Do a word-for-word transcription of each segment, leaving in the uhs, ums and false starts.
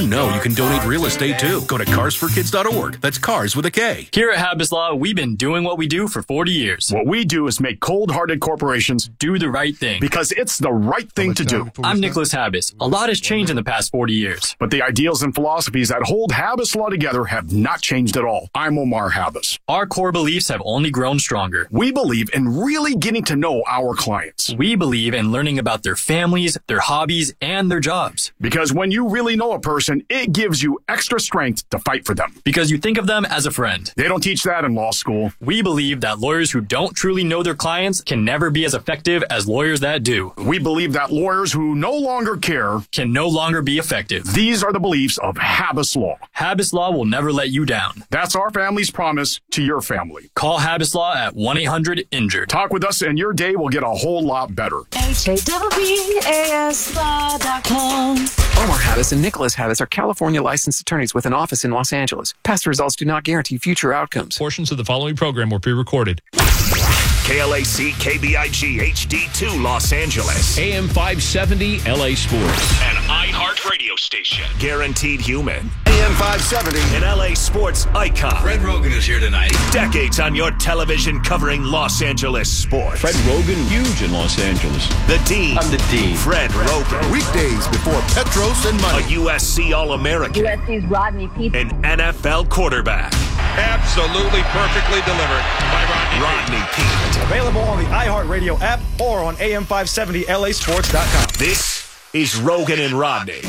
know you can donate real estate too? Go to cars for kids dot org. That's cars with a K. Here at Habas Law, we've been doing what we do for forty years. What we do is make cold-hearted corporations do the right thing. Because it's the right thing to do. I'm Nicholas Habas. A lot has changed in the past forty years. But the ideals and philosophies that hold Habas Law together have not changed at all. I'm Omar Habas. Our core beliefs have only grown stronger. We believe in really getting to know our clients. We believe in learning about their families, their hobbies, and their jobs. Because when you really know a person, it gives you extra strength to fight for them. Because you think of them as a friend. They don't teach that in law school. We believe that lawyers who don't truly know their clients can never be as effective as lawyers that do. We believe that lawyers who no longer care can no longer be effective. These are the beliefs of Habas Law. Habas Law will never let you down. That's our family's promise to your family. Call Habas Law at one eight hundred injured. Talk with us and your day will get a whole lot better. H A W B A S law dot com. Omar Habas and Nicholas Habas are California licensed attorneys with an office in Los Angeles. Past results do not guarantee future outcomes. Portions of the following program were pre-recorded. K L A C K B I G H D two Los Angeles. A M five seventy L A Sports. An iHeart radio station. Guaranteed human. A M five seventy. An L A sports icon. Fred Rogan is here tonight. Decades on your television covering Los Angeles sports. Fred Rogan, huge in Los Angeles. The Dean. I'm the Dean. Fred Rogan. Weekdays before Petros and money. A U S C All-American. U S C's Rodney Peete. An N F L quarterback. Absolutely perfectly delivered by Rodney, Rodney Peete. Available on the iHeartRadio app or on A M five seventy L A sports dot com. This is Rogan and Rodney.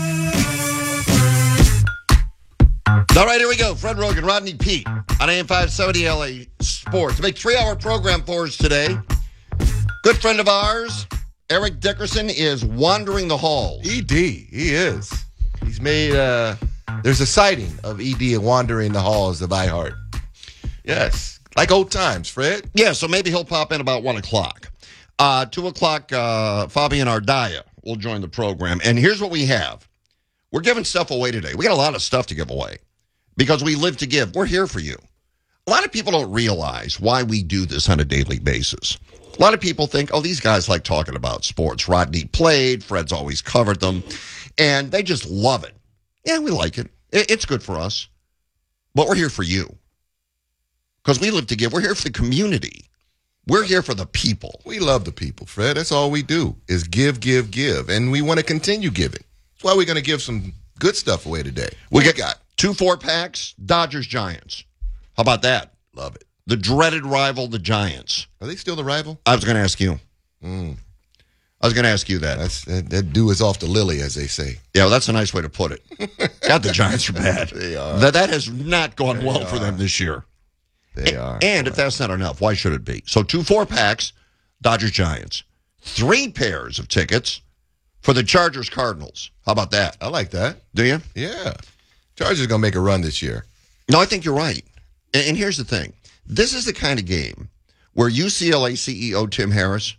All right, here we go. Fred Rogan, Rodney Peete on A M five seventy L A Sports. Big three-hour program for us today. Good friend of ours, Eric Dickerson, is wandering the halls. E D, he is. He's made, uh, there's a sighting of E D wandering the halls of iHeart. Yes, like old times, Fred. Yeah, so maybe he'll pop in about one o'clock. Uh, two o'clock, uh, Fabian Ardaya will join the program. And here's what we have. We're giving stuff away today. We got a lot of stuff to give away because we live to give. We're here for you. A lot of people don't realize why we do this on a daily basis. A lot of people think, oh, these guys like talking about sports. Rodney played. Fred's always covered them. And they just love it. Yeah, we like it. It's good for us. But we're here for you. Because we live to give. We're here for the community. We're here for the people. We love the people, Fred. That's all we do is give, give, give. And we want to continue giving. That's why we're going to give some good stuff away today. We got, got two four-packs, Dodgers, Giants. How about that? Love it. The dreaded rival, the Giants. Are they still the rival? I was going to ask you. Mm. I was going to ask you that. That's, that. That dew is off the lily, as they say. Yeah, well, that's a nice way to put it. God, the Giants are bad. They are. That, that has not gone They well are. for them this year. They and, are. And if that's not enough, why should it be? So two four-packs, Dodgers, Giants. Three pairs of tickets for the Chargers, Cardinals. How about that? I like that. Do you? Yeah. Chargers going to make a run this year. No, I think you're right. And, and here's the thing. This is the kind of game where U C L A C E O Tim Harris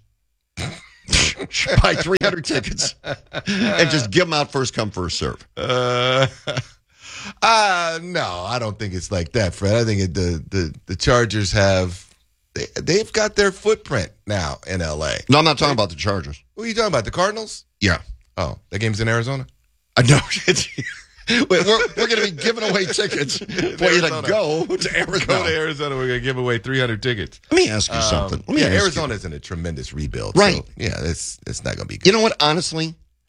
should buy three hundred tickets and just give them out first come, first serve. Uh, uh, no, I don't think it's like that, Fred. I think it, the, the, the Chargers have, they, they've got their footprint now in L A. No, I'm not talking about the Chargers. What are you talking about, the Cardinals? Yeah. Oh, that game's in Arizona? I know. We're, we're going to be giving away tickets for you to go to Arizona. Go to Arizona. We're going to give away three hundred tickets. Let me ask you um, something. Let me yeah, ask Arizona's you. in a tremendous rebuild. Right. So, yeah, it's, it's not going to be good. You know what? Honestly,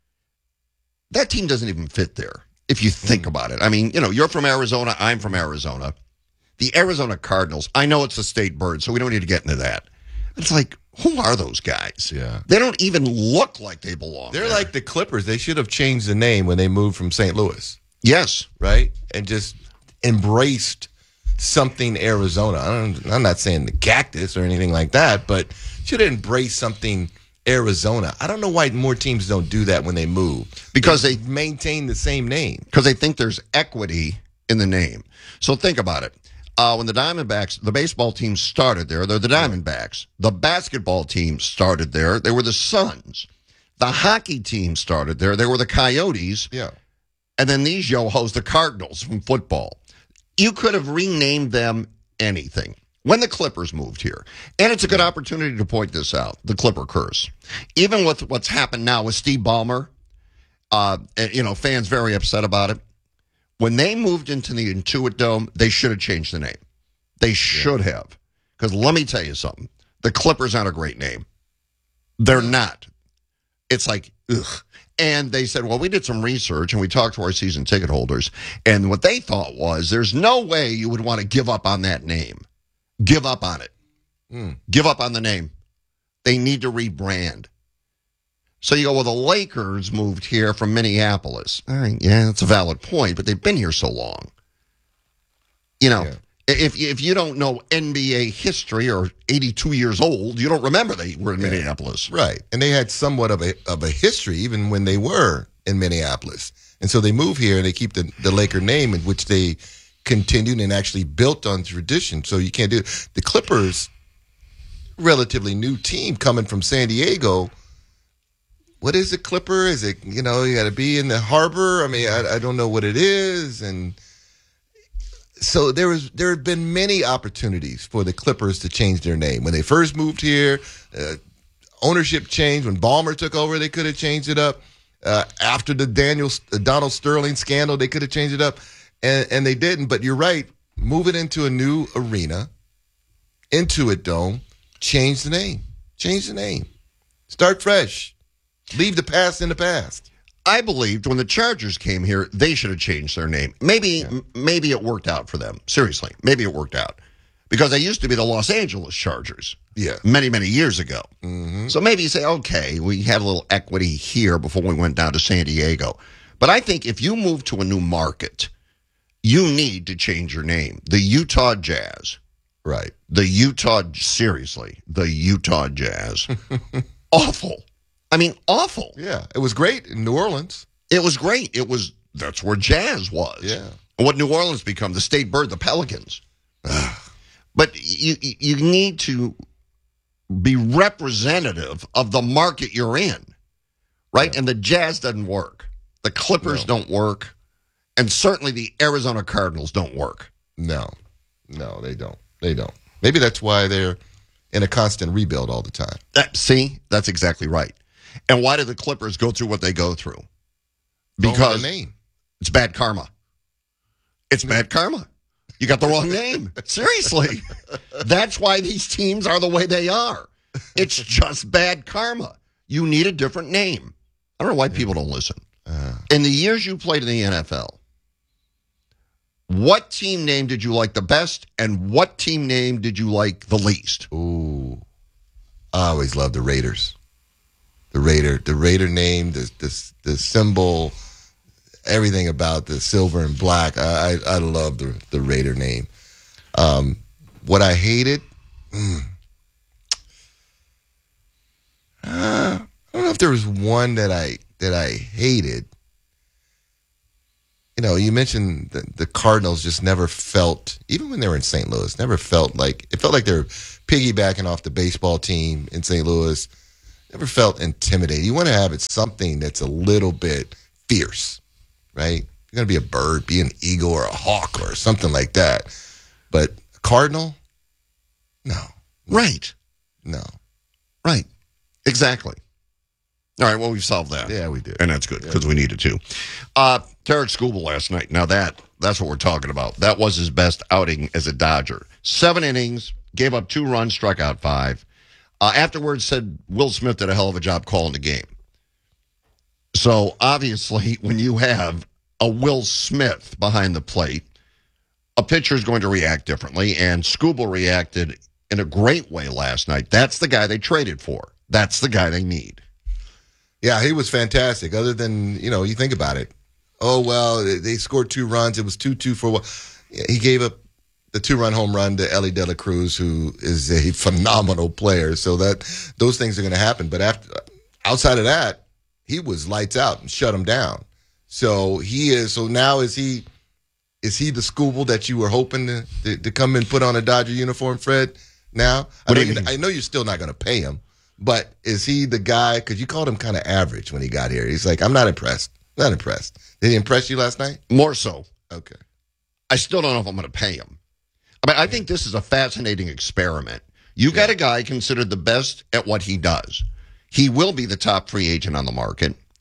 that team doesn't even fit there if you think mm. about it. I mean, you know, you're from Arizona. I'm from Arizona. The Arizona Cardinals, I know it's a state bird, so we don't need to get into that. It's like, who are those guys? Yeah. They don't even look like they belong They're there. like the Clippers. They should have changed the name when they moved from Saint Louis. Yes. Right? And just embraced something Arizona. I don't, I'm not saying the cactus or anything like that, but should have embraced something Arizona. I don't know why more teams don't do that when they move. Because they, they maintain the same name. Because they think there's equity in the name. So think about it. Uh, when the Diamondbacks, the baseball team started there, they're the Diamondbacks. The basketball team started there. They were the Suns. The hockey team started there. They were the Coyotes. Yeah. And then these yo-hos, the Cardinals from football. You could have renamed them anything. When the Clippers moved here, and it's a good opportunity to point this out, the Clipper curse. Even with what's happened now with Steve Ballmer, Uh, and, you know, fans very upset about it. When they moved into the Intuit Dome, they should have changed the name. They should yeah. have. Because let me tell you something. The Clippers aren't a great name. They're not. It's like, ugh. And they said, well, we did some research and we talked to our season ticket holders. And what they thought was there's no way you would want to give up on that name. Give up on it. Mm. Give up on the name. They need to rebrand. So you go, well, the Lakers moved here from Minneapolis. All right, yeah, that's a valid point, but they've been here so long. You know, yeah. if if you don't know N B A history or eighty-two years old, you don't remember they were in yeah. Minneapolis. Right, and they had somewhat of a of a history even when they were in Minneapolis. And so they move here and they keep the, the Laker name, in which they continued and actually built on tradition. So you can't do it. The Clippers, relatively new team coming from San Diego. What is a Clipper? Is it, you know, you got to be in the harbor? I mean, I, I don't know what it is. And so there was, there have been many opportunities for the Clippers to change their name. When they first moved here, uh, ownership changed. When Ballmer took over, they could have changed it up. Uh, after the Daniel, uh, Donald Sterling scandal, they could have changed it up. And, and they didn't. But you're right. Move it into a new arena, Intuit Dome, change the name. Change the name. Start fresh. Leave the past in the past. I believed when the Chargers came here, they should have changed their name. Maybe yeah. m- maybe it worked out for them. Seriously, maybe it worked out. Because they used to be the Los Angeles Chargers yeah. many, many years ago. Mm-hmm. So maybe you say, okay, we had a little equity here before we went down to San Diego. But I think if you move to a new market, you need to change your name. The Utah Jazz. Right. The Utah, seriously, the Utah Jazz. Awful. I mean, awful. Yeah, it was great in New Orleans. It was great. It was, that's where jazz was. Yeah. And what New Orleans become, the state bird, the Pelicans. But you you need to be representative of the market you're in, right? Yeah. And the Jazz doesn't work. The Clippers no. don't work. And certainly the Arizona Cardinals don't work. No, no, they don't. They don't. Maybe that's why they're in a constant rebuild all the time. That, see, that's exactly right. And why do the Clippers go through what they go through? Because name. It's bad karma. It's bad karma. You got the wrong name. Seriously. That's why these teams are the way they are. It's just bad karma. You need a different name. I don't know why people don't listen. Uh, in the years you played in the N F L, what team name did you like the best, and what team name did you like the least? Ooh, I always loved the Raiders. The Raider, the Raider name, the the, the symbol, everything about the silver and black. I I, I love the the Raider name. Um, what I hated, mm, uh, I don't know if there was one that I that I hated. You know, you mentioned the, the Cardinals just never felt, even when they were in Saint Louis, never felt like, it felt like they were piggybacking off the baseball team in Saint Louis. Never felt intimidating. You want to have it something that's a little bit fierce, right? You're going to be a bird, be an eagle or a hawk or something like that. But a Cardinal? No. Right. No. Right. Exactly. All right, well, we've solved that. Yeah, we did. And that's good, because yeah. we needed to. Uh, Tarek Skubal last night. Now, that that's what we're talking about. That was his best outing as a Dodger. Seven innings, gave up two runs, struck out five. Uh, afterwards said Will Smith did a hell of a job calling the game. So, obviously, when you have a Will Smith behind the plate, a pitcher is going to react differently, and Skubal reacted in a great way last night. That's the guy they traded for. That's the guy they need. Yeah, he was fantastic. Other than, you know, you think about it. Oh, well, they scored two runs. It was two two for one. He gave up the two-run home run to Ellie De La Cruz, who is a phenomenal player. So that those things are going to happen. But after, outside of that, he was lights out and shut him down. So he is. So now is he is he the Skubal that you were hoping to, to, to come and put on a Dodger uniform, Fred? Now I know, you, I know you're still not going to pay him. But is he the guy, because you called him kind of average when he got here. He's like, I'm not impressed. Not impressed. Did he impress you last night? More so. Okay. I still don't know if I'm going to pay him. I mean, I think this is a fascinating experiment. You got yeah. a guy considered the best at what he does. He will be the top free agent on the market.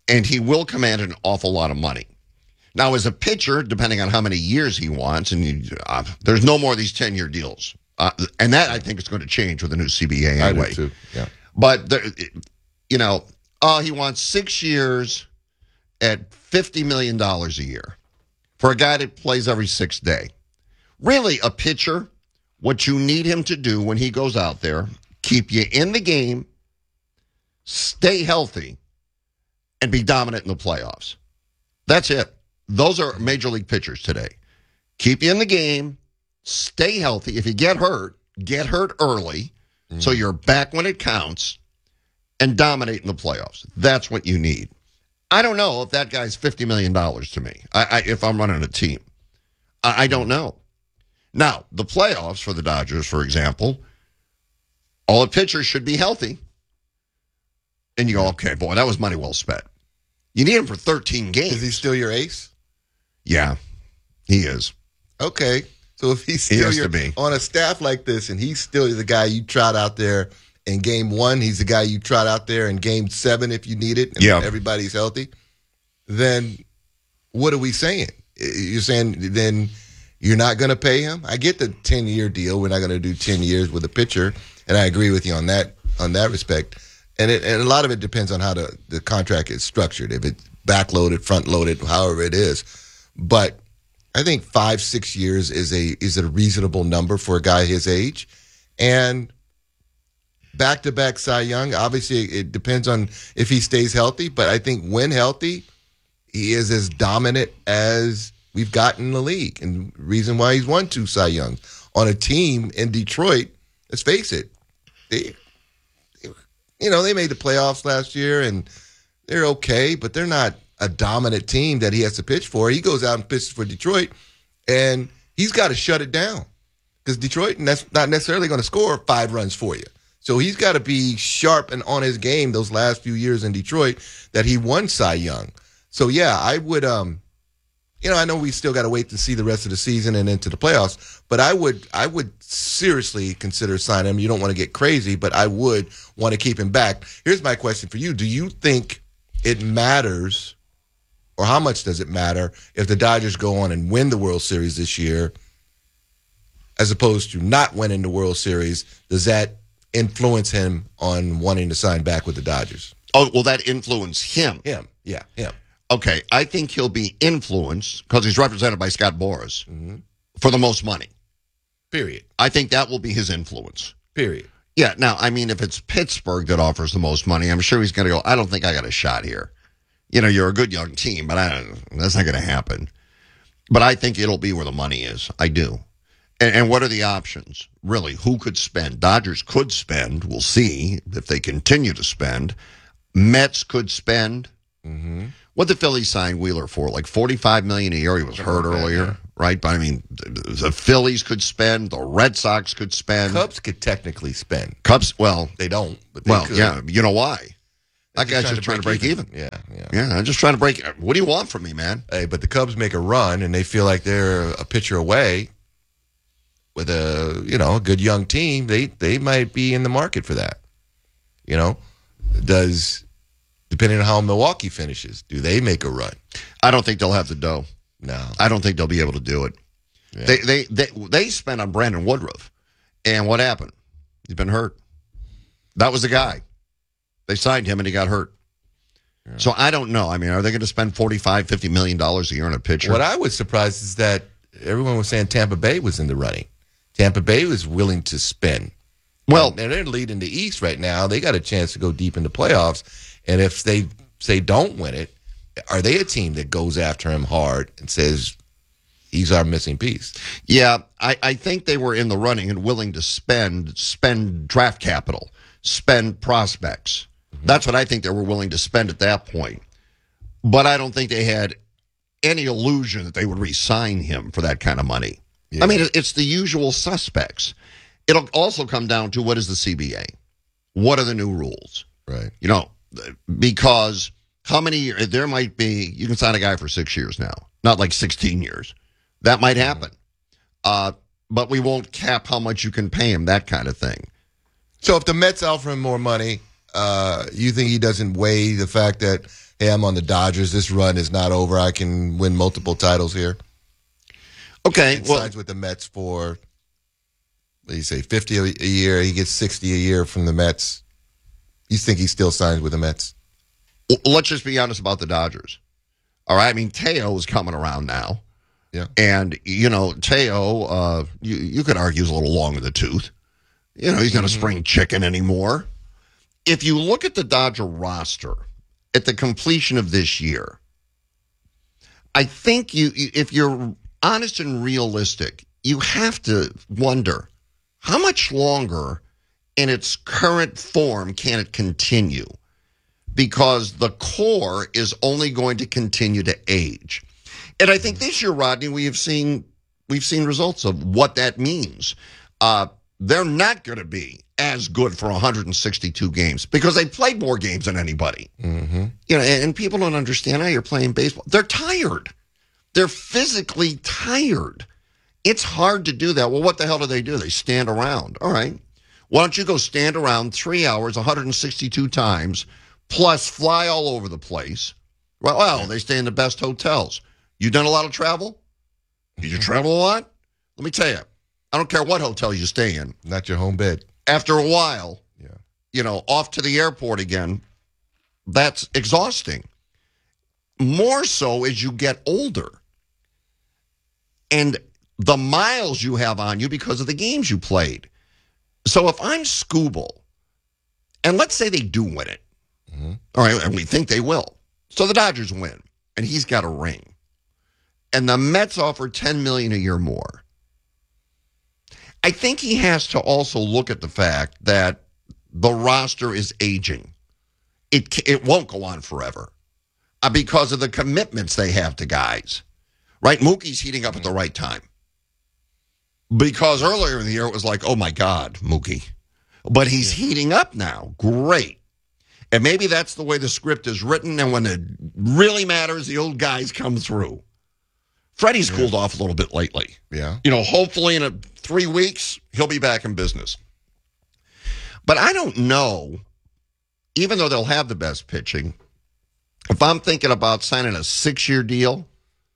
and he will command an awful lot of money. Now, as a pitcher, depending on how many years he wants, and you, uh, there's no more of these ten-year deals. Uh, and that, I think, is going to change with the new C B A anyway. I do, too. Yeah. But, there, you know, oh, he wants six years at fifty million dollars a year for a guy that plays every sixth day. Really, a pitcher, what you need him to do when he goes out there, keep you in the game, stay healthy, and be dominant in the playoffs. That's it. Those are major league pitchers today. Keep you in the game, stay healthy. If you get hurt, get hurt early mm. so you're back when it counts, and dominate in the playoffs. That's what you need. I don't know if that guy's fifty million dollars to me, I, I, if I'm running a team. I, I don't know. Now, the playoffs for the Dodgers, for example, all the pitchers should be healthy. And you go, okay, boy, that was money well spent. You need him for thirteen games. Is he still your ace? Yeah, he is. Okay. So if he's still he your, on a staff like this and he's still the guy you trot out there in game one, he's the guy you trot out there in game seven if you need it, and yeah. everybody's healthy, then what are we saying? You're saying then you're not going to pay him? I get the ten-year deal. We're not going to do ten years with a pitcher, and I agree with you on that on that respect. And, it, and a lot of it depends on how the, the contract is structured, if it's backloaded, front-loaded, however it is. But I think five, six years is a is a reasonable number for a guy his age. And back-to-back Cy Young, obviously it depends on if he stays healthy. But I think when healthy, he is as dominant as we've got in the league. And the reason why he's won two Cy Youngs on a team in Detroit, let's face it, they You know, they made the playoffs last year, and they're okay, but they're not a dominant team that he has to pitch for. He goes out and pitches for Detroit, and he's got to shut it down because Detroit that's not necessarily going to score five runs for you. So he's got to be sharp and on his game those last few years in Detroit that he won Cy Young. So, yeah, I would um, – you know, I know we still got to wait to see the rest of the season and into the playoffs, but I would I would seriously consider signing him. You don't want to get crazy, but I would want to keep him back. Here's my question for you. Do you think it matters, or how much does it matter, if the Dodgers go on and win the World Series this year as opposed to not winning the World Series? Does that influence him on wanting to sign back with the Dodgers? Oh, will that influence him? Him, yeah, him. Okay, I think he'll be influenced because he's represented by Scott Boras mm-hmm. for the most money. Period. I think that will be his influence. Period. Yeah, now, I mean, if it's Pittsburgh that offers the most money, I'm sure he's going to go, I don't think I got a shot here. You know, you're a good young team, but I don't, that's not going to happen. But I think it'll be where the money is. I do. And, and what are the options? Really, who could spend? Dodgers could spend. We'll see if they continue to spend. Mets could spend. Mm-hmm. What did the Phillies sign Wheeler for? Like forty-five million dollars a year. He was hurt earlier, yeah. right? But I mean, the Phillies could spend. The Red Sox could spend. Cubs could technically spend. Cubs, well, they don't. But they well, could. yeah. You know why? They're that guy's just trying to break, trying to break even. even. Yeah, yeah. Yeah, I'm just trying to break. What do you want from me, man? Hey, but the Cubs make a run, and they feel like they're a pitcher away with a you know a good young team. They they might be in the market for that. You know, does. Depending on how Milwaukee finishes, do they make a run? I don't think they'll have the dough. No. I don't think they'll be able to do it. Yeah. They, they they they spent on Brandon Woodruff. And what happened? He's been hurt. That was the guy. They signed him and he got hurt. Yeah. So I don't know. I mean, are they going to spend forty-five, fifty million dollars a year on a pitcher? What I was surprised is that everyone was saying Tampa Bay was in the running. Tampa Bay was willing to spend. Well, and they're leading the East right now. They got a chance to go deep in the playoffs. And if they say don't win it, are they a team that goes after him hard and says he's our missing piece? Yeah, I, I think they were in the running and willing to spend spend draft capital, spend prospects. Mm-hmm. That's what I think they were willing to spend at that point. But I don't think they had any illusion that they would re-sign him for that kind of money. Yeah. I mean, it's the usual suspects. It'll also come down to what is the C B A? What are the new rules? Right. You know, because how many years, there might be, you can sign a guy for six years now, not like sixteen years. That might happen. Uh, but we won't cap how much you can pay him, that kind of thing. So if the Mets offer him more money, uh, you think he doesn't weigh the fact that hey, I'm on the Dodgers. This run is not over. I can win multiple titles here. Okay. He well, signs with the Mets for, what do you say, fifty a year. He gets sixty a year from the Mets. You think he still signs with the Mets? let's just be honest about the Dodgers. All right. I mean, Teo is coming around now. Yeah. And, you know, Teo, uh, you, you could argue is a little long in the tooth. You know, he's not mm-hmm. a spring chicken anymore. If you look at the Dodger roster at the completion of this year, I think you, if you're honest and realistic, you have to wonder how much longer in its current form can it continue? Because the core is only going to continue to age. And I think this year, Rodney, we have seen we've seen results of what that means. Uh, they're not going to be as good for one hundred sixty-two games because they played more games than anybody. Mm-hmm. You know, and, and people don't understand how you're playing baseball. They're tired. They're physically tired. It's hard to do that. Well, what the hell do they do? They stand around. All right. Why don't you go stand around three hours, one hundred sixty-two times, plus fly all over the place? Well, well, they stay in the best hotels. You done a lot of travel? Did you travel a lot? Let me tell you, I don't care what hotel you stay in. Not your home bed. After a while, yeah, you know, off to the airport again, that's exhausting. More so as you get older. And the miles you have on you because of the games you played. So if I'm Skubal, and let's say they do win it, mm-hmm. all right, and we think they will. So the Dodgers win, and he's got a ring. And the Mets offer ten million dollars a year more. I think he has to also look at the fact that the roster is aging. It it won't go on forever uh, because of the commitments they have to guys. Right? Mookie's heating up at the right time. Because earlier in the year, it was like, oh, my God, Mookie. But he's heating up now. Great. And maybe that's the way the script is written, and when it really matters, the old guys come through. Freddie's yeah. cooled off a little bit lately. Yeah. You know, hopefully in a, three weeks, he'll be back in business. But I don't know, even though they'll have the best pitching, if I'm thinking about signing a six-year deal,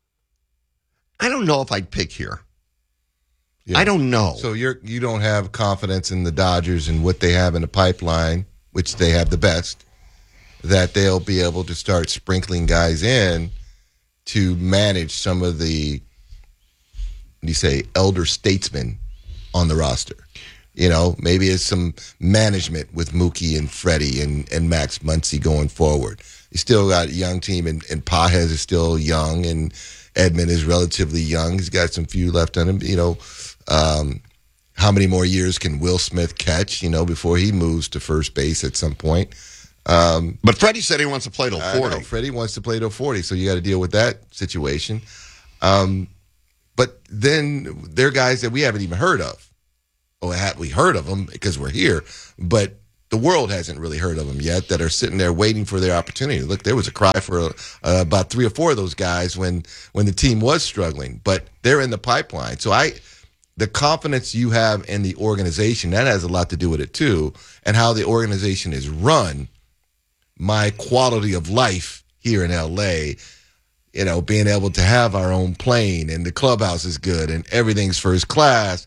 I don't know if I'd pick here. Yeah. I don't know. So you're you don't have confidence in the Dodgers and what they have in the pipeline, which they have the best, that they'll be able to start sprinkling guys in to manage some of the, what do you say, elder statesmen on the roster. You know, maybe it's some management with Mookie and Freddie and, and Max Muncy going forward. You still got a young team, and, and Pages is still young, and Edman is relatively young. He's got some few left on him. You know, um, how many more years can Will Smith catch, you know, before he moves to first base at some point? Um, but Freddie said he wants to play till forty. I know, Freddie wants to play till forty, so you got to deal with that situation. Um, but then there are guys that we haven't even heard of. Or have we heard of them because we're here, but the world hasn't really heard of them yet that are sitting there waiting for their opportunity. Look, there was a cry for uh, about three or four of those guys when when the team was struggling, but they're in the pipeline. So I, the confidence you have in the organization, that has a lot to do with it too, and how the organization is run. My quality of life here in L A, you know, being able to have our own plane and the clubhouse is good and everything's first class.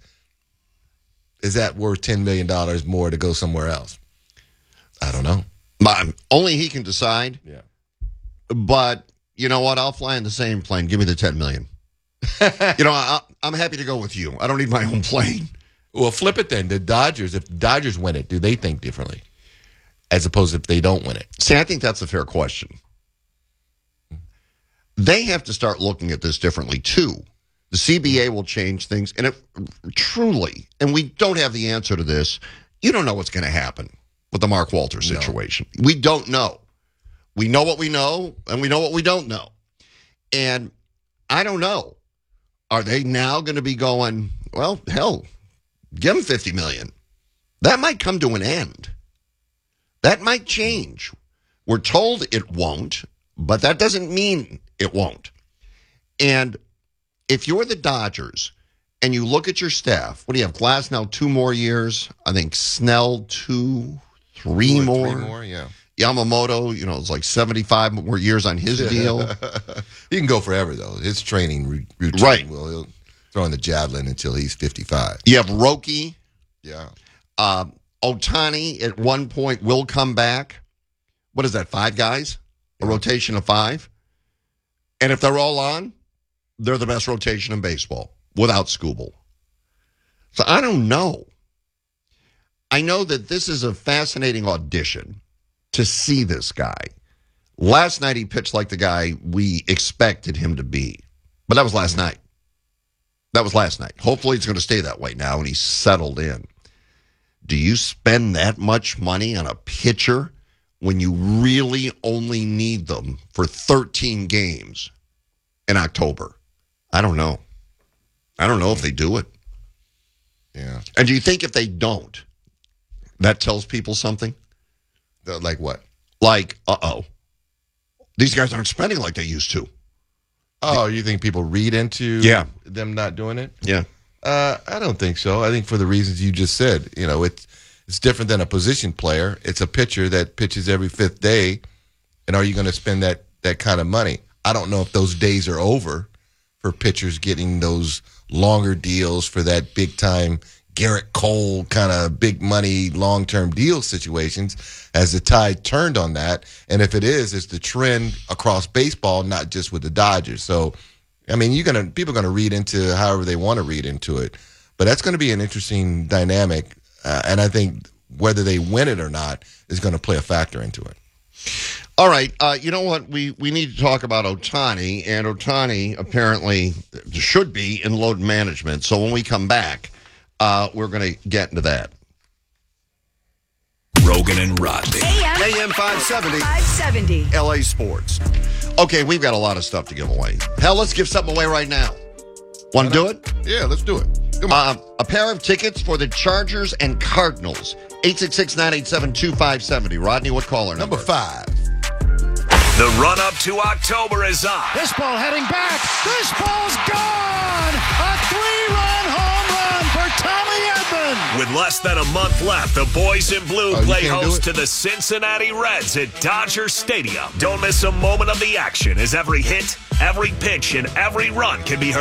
Is that worth ten million dollars more to go somewhere else? I don't know. But only he can decide. Yeah. But you know what? I'll fly in the same plane. Give me the ten million dollars. You know, I, I'm happy to go with you. I don't need my own plane. Well, flip it then. The Dodgers, if the Dodgers win it, do they think differently? As opposed to if they don't win it? See, I think that's a fair question. They have to start looking at this differently, too. The C B A will change things. And if truly, and we don't have the answer to this, you don't know what's going to happen with the Mark Walters situation. No. We don't know. We know what we know, and we know what we don't know. And I don't know. Are they now going to be going, well, hell, give them fifty million dollars. That might come to an end. That might change. We're told it won't, but that doesn't mean it won't. And if you're the Dodgers and you look at your staff, what do you have? Glasnow two more years. I think Snell two, three two more. Three more, yeah. Yamamoto, you know, it's like seventy-five more years on his deal. He can go forever, though. His training routine right. will he'll throw in the javelin until he's fifty-five. You have Roki. Yeah. Uh, Ohtani at one point will come back. What is that, five guys? A rotation of five? And if they're all on, they're the best rotation in baseball without Skubal. So I don't know. I know that this is a fascinating audition to see this guy. Last night he pitched like the guy we expected him to be. But that was last night. That was last night. Hopefully it's going to stay that way now and he's settled in. Do you spend that much money on a pitcher when you really only need them for thirteen games in October? I don't know. I don't know if they do it. Yeah. And do you think if they don't, that tells people something? Like what? Like, uh-oh. These guys aren't spending like they used to. Oh, you think people read into yeah. them not doing it? Yeah. Uh, I don't think so. I think for the reasons you just said, you know, it's it's different than a position player. It's a pitcher that pitches every fifth day, and are you going to spend that that kind of money? I don't know if those days are over for pitchers getting those longer deals for that big time Garrett Cole kind of big money long term deal situations. As the tide turned on that, and if it is, it's the trend across baseball, not just with the Dodgers. So. I mean, you're gonna people are gonna read into however they want to read into it, but that's going to be an interesting dynamic, uh, and I think whether they win it or not is going to play a factor into it. All right, uh, you know what? We we need to talk about Ohtani, and Ohtani apparently should be in load management. So when we come back, uh, we're going to get into that. Rogan and Rodney. A M five seventy. five seventy. L A Sports. Okay, we've got a lot of stuff to give away. Hell, let's give something away right now. Want to do it? Yeah, let's do it. Come on. Uh, a pair of tickets for the Chargers and Cardinals. eight six six, nine eight seven, two five seven zero. Rodney, what caller number? Number five. The run-up to October is on. This ball heading back. This ball's gone. A three-run home run for Tommy Edman. With less than a month left, the boys in blue Oh, play host to the Cincinnati Reds at Dodger Stadium. Don't miss a moment of the action as every hit, every pitch, and every run can be heard